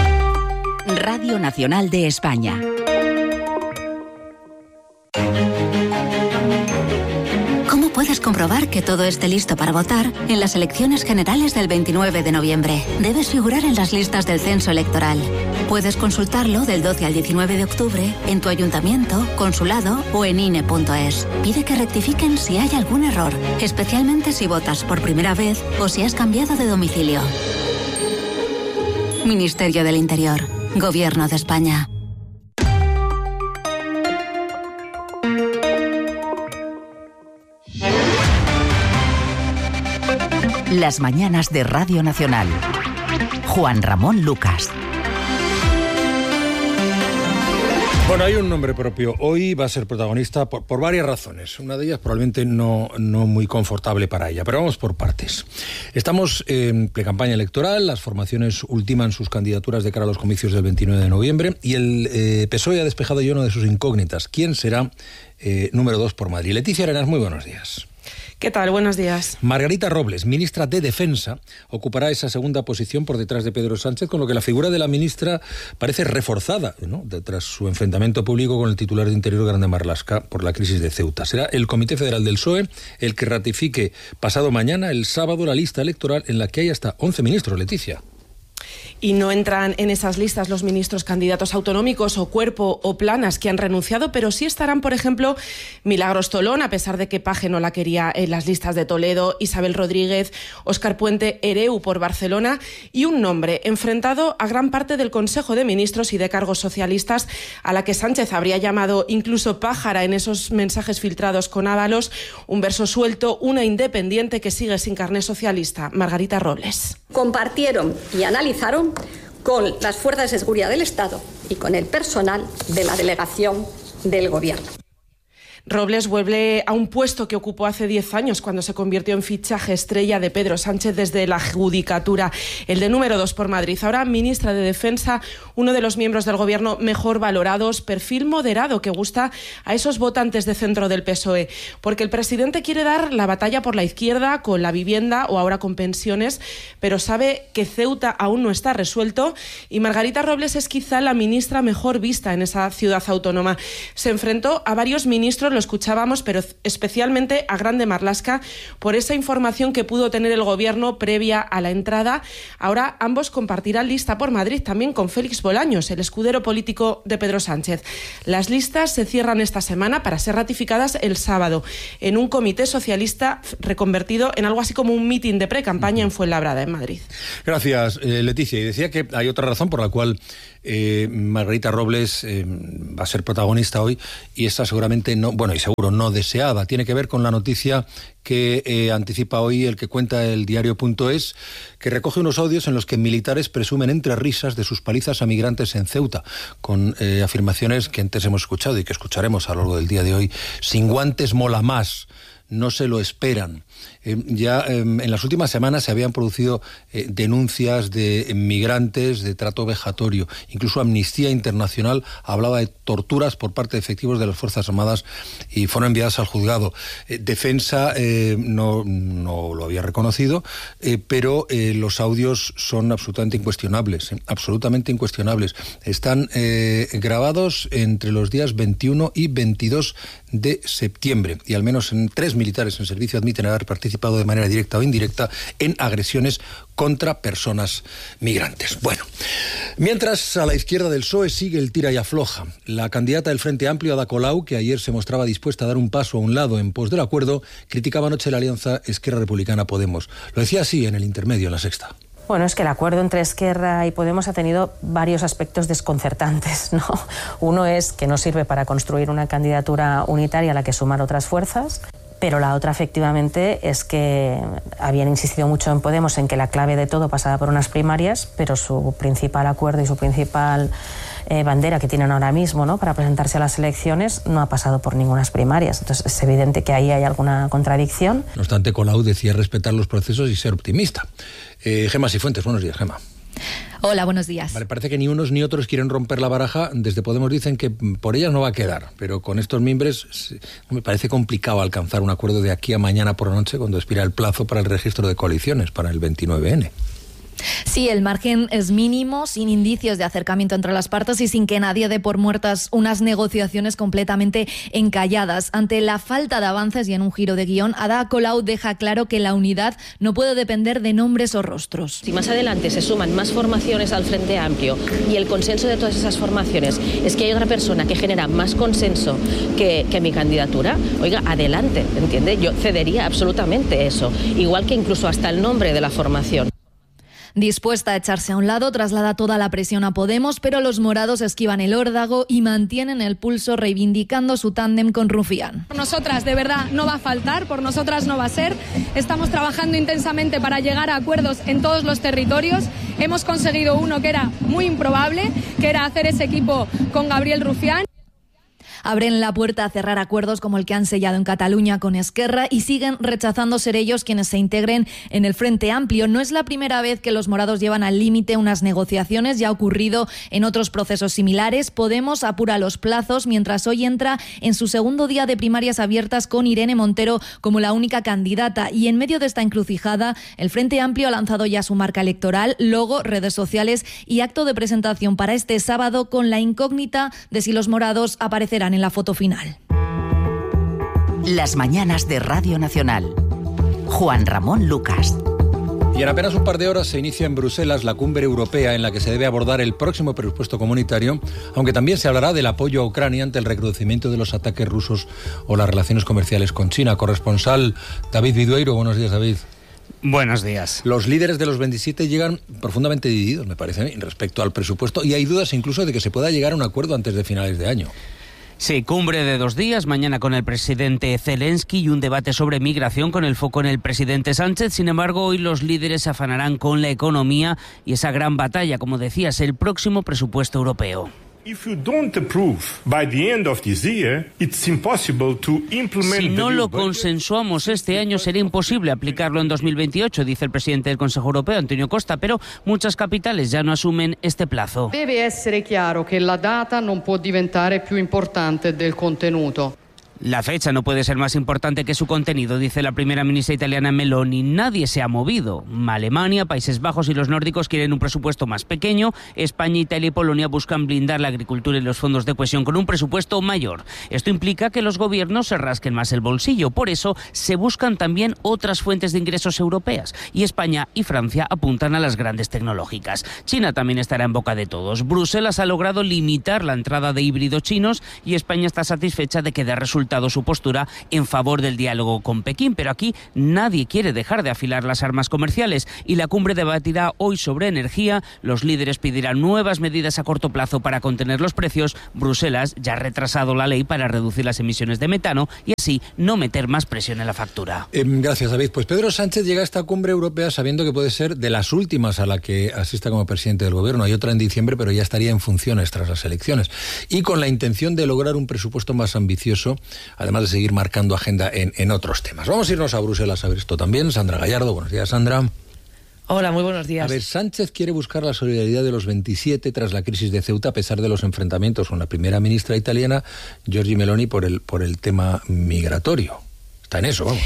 Radio Nacional de España. ¿Cómo puedes comprobar que todo esté listo para votar en las elecciones generales del 29 de noviembre? Debes figurar en las listas del censo electoral. Puedes consultarlo del 12 al 19 de octubre en tu ayuntamiento, consulado o en INE.es. Pide que rectifiquen si hay algún error, especialmente si votas por primera vez o si has cambiado de domicilio. Ministerio del Interior. Gobierno de España. Las mañanas de Radio Nacional. Juan Ramón Lucas. Bueno, hay un nombre propio. Hoy va a ser protagonista por varias razones. Una de ellas probablemente no muy confortable para ella, pero vamos por partes. Estamos en precampaña electoral, las formaciones ultiman sus candidaturas de cara a los comicios del 29 de noviembre y el PSOE ha despejado ya una de sus incógnitas. ¿Quién será número 2 por Madrid? Leticia Arenas, muy buenos días. ¿Qué tal? Buenos días. Margarita Robles, ministra de Defensa, ocupará esa segunda posición por detrás de Pedro Sánchez, con lo que la figura de la ministra parece reforzada, ¿no?, tras su enfrentamiento público con el titular de Interior, Grande Marlaska, por la crisis de Ceuta. Será el Comité Federal del PSOE el que ratifique pasado mañana, el sábado, la lista electoral en la que hay hasta 11 ministros, Leticia. Y no entran en esas listas los ministros candidatos autonómicos o Cuerpo o Planas que han renunciado, pero sí estarán, por ejemplo, Milagros Tolón, a pesar de que Paje no la quería en las listas de Toledo, Isabel Rodríguez, Óscar Puente Hereu por Barcelona y un nombre enfrentado a gran parte del Consejo de Ministros y de cargos socialistas, a la que Sánchez habría llamado incluso pájara en esos mensajes filtrados con Ábalos, un verso suelto, una independiente que sigue sin carné socialista, Margarita Robles. Compartieron y analizaron con las fuerzas de seguridad del Estado y con el personal de la delegación del Gobierno. Robles vuelve a un puesto que ocupó hace 10 años cuando se convirtió en fichaje estrella de Pedro Sánchez desde la Judicatura, el de número 2 por Madrid. Ahora ministra de Defensa, uno de los miembros del Gobierno mejor valorados, perfil moderado que gusta a esos votantes de centro del PSOE, porque el presidente quiere dar la batalla por la izquierda con la vivienda o ahora con pensiones, pero sabe que Ceuta aún no está resuelto y Margarita Robles es quizá la ministra mejor vista en esa ciudad autónoma. Se enfrentó a varios ministros, lo escuchábamos, pero especialmente a Grande Marlaska por esa información que pudo tener el Gobierno previa a la entrada. Ahora ambos compartirán lista por Madrid también con Félix Bolaños, el escudero político de Pedro Sánchez. Las listas se cierran esta semana para ser ratificadas el sábado en un comité socialista reconvertido en algo así como un mitin de pre-campaña en Fuenlabrada, en Madrid. Gracias, Leticia. Y decía que hay otra razón por la cual Margarita Robles va a ser protagonista hoy, y esta seguramente no, bueno, y seguro no deseada. Tiene que ver con la noticia que anticipa hoy el que cuenta el diario.es, que recoge unos audios en los que militares presumen entre risas de sus palizas a migrantes en Ceuta, con afirmaciones que antes hemos escuchado y que escucharemos a lo largo del día de hoy. Sin guantes mola más. No se lo esperan. Ya en las últimas semanas se habían producido denuncias de migrantes, de trato vejatorio. Incluso Amnistía Internacional hablaba de torturas por parte de efectivos de las Fuerzas Armadas y fueron enviadas al juzgado. Defensa no lo había reconocido, pero los audios son absolutamente incuestionables. Absolutamente incuestionables. Están grabados entre los días 21 y 22 de septiembre y al menos 3 militares en servicio admiten haber participado de manera directa o indirecta en agresiones contra personas migrantes. Bueno, mientras a la izquierda del PSOE sigue el tira y afloja. La candidata del Frente Amplio, Ada Colau, que ayer se mostraba dispuesta a dar un paso a un lado en pos del acuerdo, criticaba anoche la alianza Esquerra Republicana-Podemos. Lo decía así en el intermedio, en La Sexta. Bueno, es que el acuerdo entre Esquerra y Podemos ha tenido varios aspectos desconcertantes, ¿no? Uno es que no sirve para construir una candidatura unitaria a la que sumar otras fuerzas, pero la otra efectivamente es que habían insistido mucho en Podemos en que la clave de todo pasaba por unas primarias, pero su principal acuerdo y su principal bandera que tienen ahora mismo, ¿no?, para presentarse a las elecciones no ha pasado por ningunas primarias. Entonces es evidente que ahí hay alguna contradicción. No obstante, Colau decía respetar los procesos y ser optimista. Gemma Sifuentes, buenos días, Gemma. Hola, buenos días. Vale, parece que ni unos ni otros quieren romper la baraja. Desde Podemos dicen que por ellas no va a quedar, pero con estos mimbres me parece complicado alcanzar un acuerdo de aquí a mañana por la noche, cuando expira el plazo para el registro de coaliciones, para el 29N. Sí, el margen es mínimo, sin indicios de acercamiento entre las partes y sin que nadie dé por muertas unas negociaciones completamente encalladas. Ante la falta de avances y en un giro de guión, Ada Colau deja claro que la unidad no puede depender de nombres o rostros. Si más adelante se suman más formaciones al Frente Amplio y el consenso de todas esas formaciones es que hay otra persona que genera más consenso que mi candidatura, oiga, adelante, ¿entiende? Yo cedería absolutamente eso, igual que incluso hasta el nombre de la formación. Dispuesta a echarse a un lado, traslada toda la presión a Podemos, pero los morados esquivan el órdago y mantienen el pulso reivindicando su tándem con Rufián. Por nosotras, de verdad, no va a faltar, por nosotras no va a ser. Estamos trabajando intensamente para llegar a acuerdos en todos los territorios. Hemos conseguido uno que era muy improbable, que era hacer ese equipo con Gabriel Rufián. abren la puerta a cerrar acuerdos como el que han sellado en Cataluña con Esquerra y siguen rechazando ser ellos quienes se integren en el Frente Amplio. No es la primera vez que los morados llevan al límite unas negociaciones, ya ha ocurrido en otros procesos similares. Podemos apura los plazos mientras hoy entra en su segundo día de primarias abiertas con Irene Montero como la única candidata. Y en medio de esta encrucijada, el Frente Amplio ha lanzado ya su marca electoral, logo, redes sociales y acto de presentación para este sábado con la incógnita de si los morados aparecerán en la foto final. Las mañanas de Radio Nacional. Juan Ramón Lucas. Y en apenas un par de horas se inicia en Bruselas la cumbre europea en la que se debe abordar el próximo presupuesto comunitario, aunque también se hablará del apoyo a Ucrania ante el recrudecimiento de los ataques rusos o las relaciones comerciales con China. Corresponsal David Vidueiro, buenos días, David. Buenos días. Los líderes de los 27 llegan profundamente divididos, me parece a mí, respecto al presupuesto, y hay dudas incluso de que se pueda llegar a un acuerdo antes de finales de año. Sí, cumbre de 2 días, mañana con el presidente Zelensky y un debate sobre migración con el foco en el presidente Sánchez. Sin embargo, hoy los líderes se afanarán con la economía y esa gran batalla, como decías, el próximo presupuesto europeo. Si no lo consensuamos este año, será imposible aplicarlo en 2028, dice el presidente del Consejo Europeo, Antonio Costa, pero muchas capitales ya no asumen este plazo. Debe essere chiaro che la data non può diventare più importante del contenuto. La fecha no puede ser más importante que su contenido, dice la primera ministra italiana Meloni. Nadie se ha movido. Alemania, Países Bajos y los nórdicos quieren un presupuesto más pequeño. España, Italia y Polonia buscan blindar la agricultura y los fondos de cohesión con un presupuesto mayor. Esto implica que los gobiernos se rasquen más el bolsillo. Por eso se buscan también otras fuentes de ingresos europeas. Y España y Francia apuntan a las grandes tecnológicas. China también estará en boca de todos. Bruselas ha logrado limitar la entrada de híbridos chinos y España está satisfecha de que dé resultado su postura en favor del diálogo con Pekín, pero aquí nadie quiere dejar de afilar las armas comerciales y la cumbre debatirá hoy sobre energía. Los líderes pedirán nuevas medidas a corto plazo para contener los precios. Bruselas ya ha retrasado la ley para reducir las emisiones de metano y así no meter más presión en la factura. Gracias, David. Pues Pedro Sánchez llega a esta cumbre europea sabiendo que puede ser de las últimas a la que asista como presidente del gobierno. Hay otra en diciembre, pero ya estaría en funciones tras las elecciones. Y con la intención de lograr un presupuesto más ambicioso, además de seguir marcando agenda en otros temas. Vamos a irnos a Bruselas a ver esto también. Sandra Gallardo, buenos días, Sandra. Hola, muy buenos días. A ver, Sánchez quiere buscar la solidaridad de los 27 tras la crisis de Ceuta, a pesar de los enfrentamientos con la primera ministra italiana, Giorgia Meloni, por el tema migratorio. Está en eso, vamos.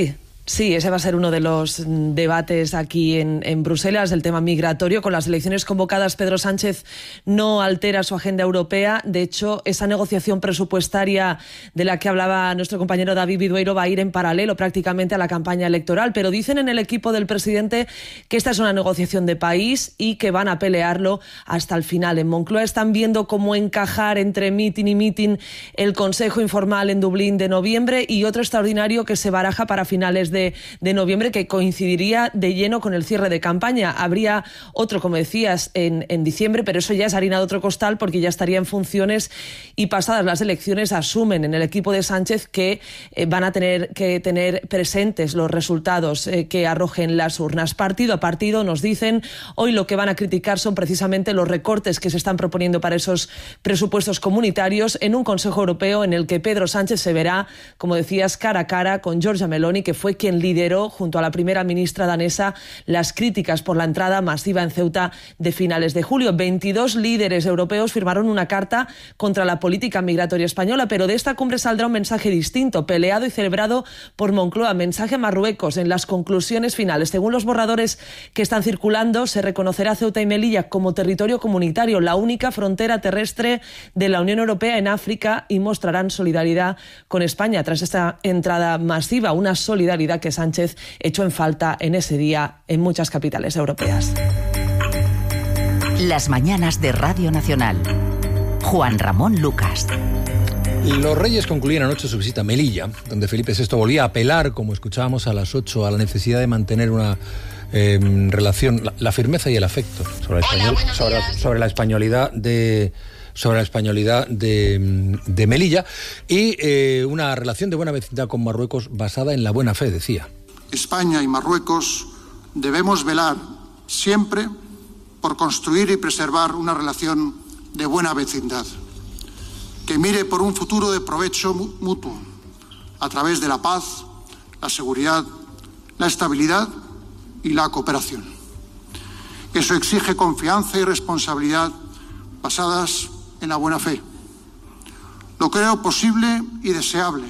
Sí, ese va a ser uno de los debates aquí en Bruselas, el tema migratorio. Con las elecciones convocadas, Pedro Sánchez no altera su agenda europea. De hecho, esa negociación presupuestaria de la que hablaba nuestro compañero David Vidueiro va a ir en paralelo prácticamente a la campaña electoral. Pero dicen en el equipo del presidente que esta es una negociación de país y que van a pelearlo hasta el final. En Moncloa están viendo cómo encajar entre meeting y meeting el Consejo Informal en Dublín de noviembre y otro extraordinario que se baraja para finales de noviembre, que coincidiría de lleno con el cierre de campaña. Habría otro, como decías, en diciembre, pero eso ya es harina de otro costal porque ya estaría en funciones y pasadas las elecciones asumen en el equipo de Sánchez que van a tener que tener presentes los resultados que arrojen las urnas. Partido a partido nos dicen, hoy lo que van a criticar son precisamente los recortes que se están proponiendo para esos presupuestos comunitarios en un Consejo Europeo en el que Pedro Sánchez se verá, como decías, cara a cara con Giorgia Meloni, que fue quien lideró, junto a la primera ministra danesa, las críticas por la entrada masiva en Ceuta de finales de julio. 22 líderes europeos firmaron una carta contra la política migratoria española, pero de esta cumbre saldrá un mensaje distinto, peleado y celebrado por Moncloa, mensaje a Marruecos en las conclusiones finales. Según los borradores que están circulando, se reconocerá Ceuta y Melilla como territorio comunitario, la única frontera terrestre de la Unión Europea en África, y mostrarán solidaridad con España tras esta entrada masiva, una solidaridad que Sánchez echó en falta en ese día en muchas capitales europeas. Las mañanas de Radio Nacional. Juan Ramón Lucas. Los Reyes concluían anoche su visita a Melilla, donde Felipe VI volvía a apelar, como escuchábamos a las 8, a la necesidad de mantener una relación, la firmeza y el afecto sobre la españolidad de Melilla y una relación de buena vecindad con Marruecos basada en la buena fe, decía. España y Marruecos debemos velar siempre por construir y preservar una relación de buena vecindad. que mire por un futuro de provecho mutuo, a través de la paz, la seguridad, la estabilidad y la cooperación. Eso exige confianza y responsabilidad basadas en la buena fe. Lo creo posible y deseable.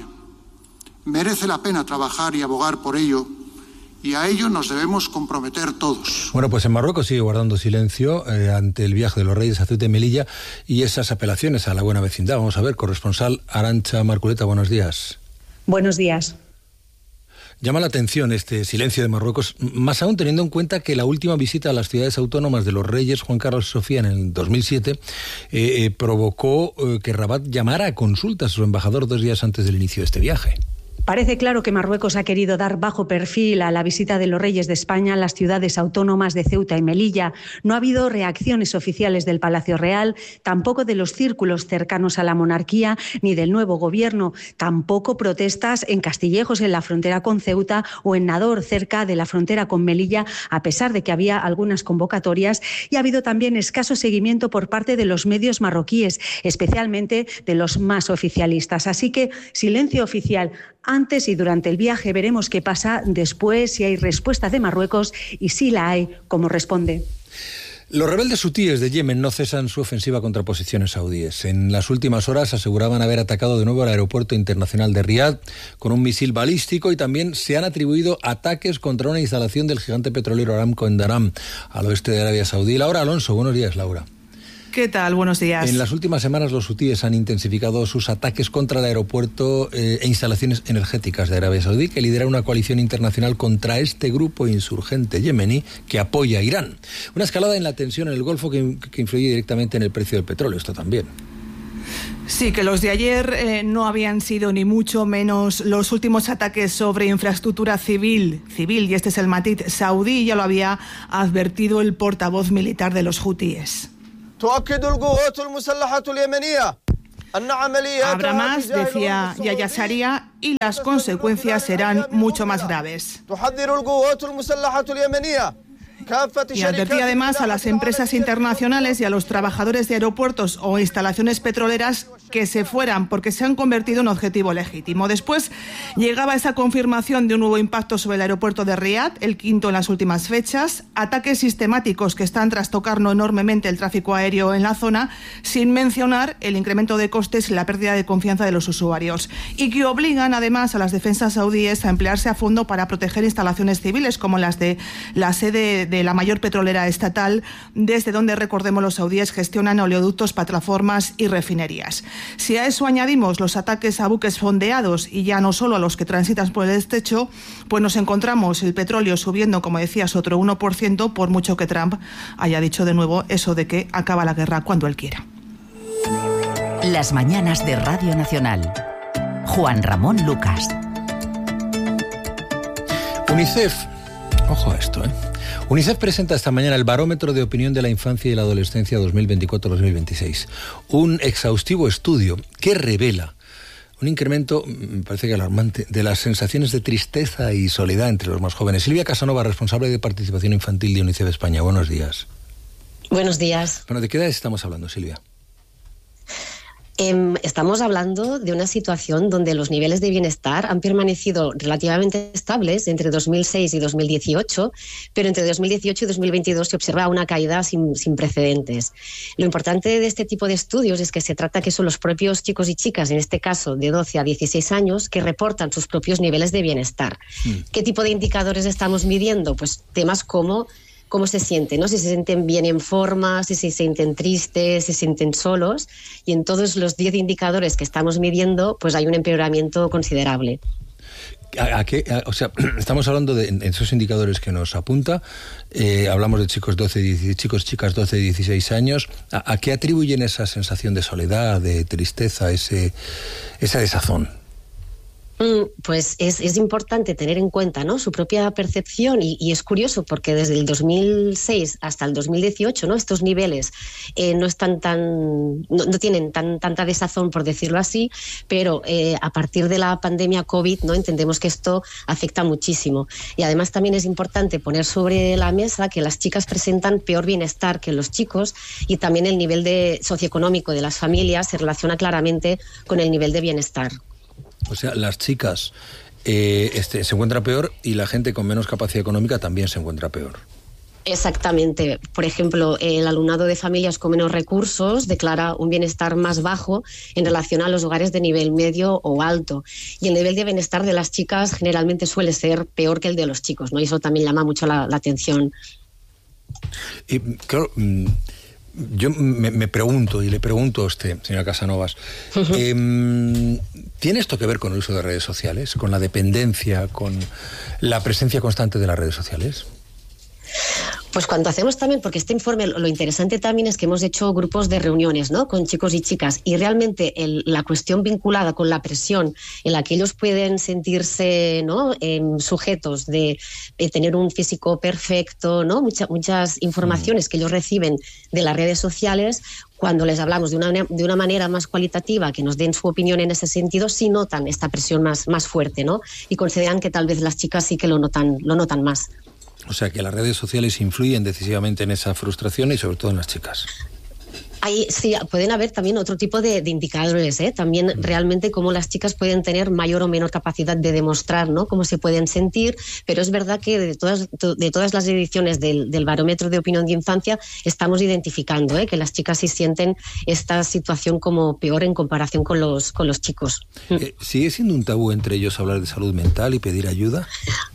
Merece la pena trabajar y abogar por ello, y a ello nos debemos comprometer todos. Bueno, pues en Marruecos sigue guardando silencio ante el viaje de los reyes a Ceuta y Melilla y esas apelaciones a la buena vecindad. Vamos a ver, corresponsal Arantxa Marculeta, buenos días. Buenos días. Llama la atención este silencio de Marruecos, más aún teniendo en cuenta que la última visita a las ciudades autónomas de los reyes Juan Carlos y Sofía en el 2007 provocó que Rabat llamara a consulta a su embajador 2 días antes del inicio de este viaje. Parece claro que Marruecos ha querido dar bajo perfil a la visita de los reyes de España a las ciudades autónomas de Ceuta y Melilla. No ha habido reacciones oficiales del Palacio Real, tampoco de los círculos cercanos a la monarquía, ni del nuevo gobierno. Tampoco protestas en Castillejos, en la frontera con Ceuta, o en Nador, cerca de la frontera con Melilla, a pesar de que había algunas convocatorias. Y ha habido también escaso seguimiento por parte de los medios marroquíes, especialmente de los más oficialistas. Así que silencio oficial antes y durante el viaje. Veremos qué pasa después, si hay respuesta de Marruecos y si la hay, cómo responde. Los rebeldes hutíes de Yemen no cesan su ofensiva contra posiciones saudíes. En las últimas horas aseguraban haber atacado de nuevo el aeropuerto internacional de Riad con un misil balístico y también se han atribuido ataques contra una instalación del gigante petrolero Aramco en Daram, al oeste de Arabia Saudí. Laura Alonso, buenos días, Laura. ¿Qué tal? Buenos días. En las últimas semanas los hutíes han intensificado sus ataques contra el aeropuerto e instalaciones energéticas de Arabia Saudí, que lidera una coalición internacional contra este grupo insurgente yemení que apoya a Irán. Una escalada en la tensión en el Golfo que influye directamente en el precio del petróleo, esto también. Sí, que los de ayer no habían sido ni mucho menos los últimos ataques sobre infraestructura civil, y este es el matiz saudí, ya lo había advertido el portavoz militar de los hutíes. Habrá más, decía Yahya Sharia, y las consecuencias serán mucho más graves. Y advertía además a las empresas internacionales y a los trabajadores de aeropuertos o instalaciones petroleras que se fueran, porque se han convertido en objetivo legítimo. Después llegaba esa confirmación de un nuevo impacto sobre el aeropuerto de Riad, el quinto en las últimas fechas, ataques sistemáticos que están trastocando enormemente el tráfico aéreo en la zona, sin mencionar el incremento de costes y la pérdida de confianza de los usuarios, y que obligan además a las defensas saudíes a emplearse a fondo para proteger instalaciones civiles como las de la sede de la mayor petrolera estatal, desde donde, recordemos, los saudíes gestionan oleoductos, plataformas y refinerías. Si a eso añadimos los ataques a buques fondeados y ya no solo a los que transitan por el estrecho, pues nos encontramos el petróleo subiendo, como decías, otro 1%, por mucho que Trump haya dicho de nuevo eso de que acaba la guerra cuando él quiera. Las mañanas de Radio Nacional. Juan Ramón Lucas. UNICEF, ojo a esto, UNICEF presenta esta mañana el Barómetro de Opinión de la Infancia y la Adolescencia 2024-2026. Un exhaustivo estudio que revela un incremento, me parece que alarmante, de las sensaciones de tristeza y soledad entre los más jóvenes. Silvia Casanova, responsable de participación infantil de UNICEF España. Buenos días. Buenos días. Bueno, ¿de qué edad estamos hablando, Silvia? Estamos hablando de una situación donde los niveles de bienestar han permanecido relativamente estables entre 2006 y 2018, pero entre 2018 y 2022 se observa una caída sin precedentes. Lo importante de este tipo de estudios es que se trata que son los propios chicos y chicas, en este caso de 12 a 16 años, que reportan sus propios niveles de bienestar. ¿Qué tipo de indicadores estamos midiendo? Pues temas como cómo se sienten, ¿no? Si se sienten bien en forma, si se sienten tristes, si se sienten solos, y en todos los 10 indicadores que estamos midiendo, pues hay un empeoramiento considerable. O sea, estamos hablando de esos indicadores que nos apunta, hablamos de chicos 12, chicas 12, 16 años. ¿A qué atribuyen esa sensación de soledad, de tristeza, esa desazón? Pues es importante tener en cuenta, ¿no?, su propia percepción y es curioso porque desde el 2006 hasta el 2018, ¿no?, estos niveles no están no tienen tanta desazón, por decirlo así, pero a partir de la pandemia COVID, ¿no?, entendemos que esto afecta muchísimo. Y además también es importante poner sobre la mesa que las chicas presentan peor bienestar que los chicos y también el nivel socioeconómico de las familias se relaciona claramente con el nivel de bienestar. O sea, las chicas se encuentran peor y la gente con menos capacidad económica también se encuentra peor. Exactamente. Por ejemplo, el alumnado de familias con menos recursos declara un bienestar más bajo en relación a los hogares de nivel medio o alto. Y el nivel de bienestar de las chicas generalmente suele ser peor que el de los chicos, ¿no? Y eso también llama mucho la atención. Y claro, yo me pregunto, y le pregunto a usted, señora Casanovas, ¿tiene esto que ver con el uso de redes sociales, con la dependencia, con la presencia constante de las redes sociales? Pues cuando hacemos también, porque este informe, lo interesante también es que hemos hecho grupos de reuniones, ¿no?, con chicos y chicas, y realmente la cuestión vinculada con la presión en la que ellos pueden sentirse, ¿no?, sujetos de tener un físico perfecto, ¿no?, muchas informaciones que ellos reciben de las redes sociales. Cuando les hablamos de una manera más cualitativa, que nos den su opinión en ese sentido, sí notan esta presión más fuerte, ¿no?, y consideran que tal vez las chicas sí que lo notan más. O sea, que las redes sociales influyen decisivamente en esa frustración y sobre todo en las chicas. Ahí sí, pueden haber también otro tipo de indicadores, también realmente cómo las chicas pueden tener mayor o menor capacidad de demostrar, ¿no?, cómo se pueden sentir, pero es verdad que de todas las ediciones del barómetro de opinión de infancia estamos identificando que las chicas sí sienten esta situación como peor en comparación con los chicos. ¿Sigue siendo un tabú entre ellos hablar de salud mental y pedir ayuda?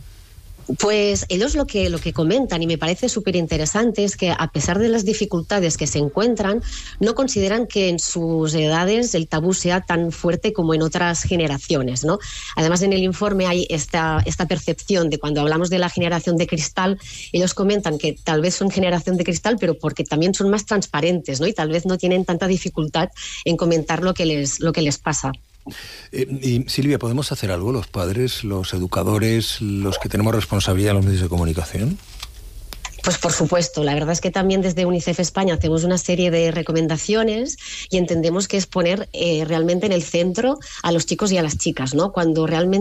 Pues ellos lo que comentan, y me parece súper interesante, es que a pesar de las dificultades que se encuentran, no consideran que en sus edades el tabú sea tan fuerte como en otras generaciones, ¿no? Además, en el informe hay esta percepción de cuando hablamos de la generación de cristal, ellos comentan que tal vez son generación de cristal, pero porque también son más transparentes, ¿no?, y tal vez no tienen tanta dificultad en comentar lo que les pasa. Y Silvia, ¿podemos hacer algo los padres, los educadores, los que tenemos responsabilidad en los medios de comunicación? Pues por supuesto, la verdad es que también desde UNICEF España hacemos una serie de recomendaciones y entendemos que es poner realmente en el centro a los chicos y a las chicas, ¿no? Cuando realmente